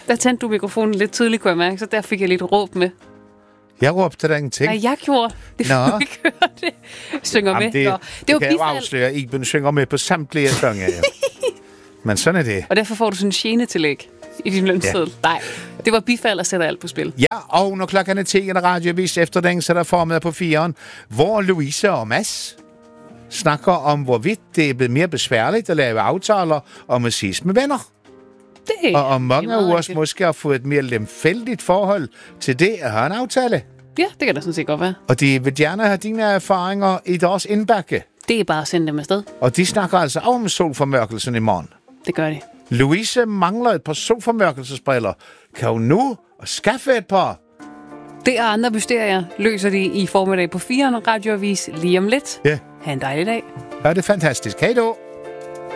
Der tændte du mikrofonen lidt tidligt, kunne jeg mærke, så der fik jeg lidt råb med. Jeg råbte der ingenting. Nej, jeg gjorde. Det Nå. får ikke høre det. Synger Jamen, med. det Nå. kan var jeg jo afsløre. Iben synger med på samtlige sange. Ja. Men sådan er det. Og derfor får du sådan en genetillæg i din lønseddel. Ja. Nej, det var bifald og sætter alt på spil. Ja, og når klokken er 10 en radiovis efter den, så er der formiddag på 4'eren, hvor Louise og Mads snakker om, hvorvidt det er blevet mere besværligt at lave aftaler om at ses med venner. Og om mange af os måske har fået et mere lemfældigt forhold til det at have en aftale. Ja, det kan da sådan set godt være. Og de vil gerne have dine erfaringer i deres indbakke. Det er bare at sende dem afsted. Og de snakker altså om solformørkelsen i morgen. Det gør de. Louise mangler et par solformørkelsesbriller. Kan hun nu skaffe et par? Det og andre mysterier løser de i formiddag på 4'eren radioavis lige om lidt. Ja. Ha' en dejlig dag. Ja, det er fantastisk. Hej då.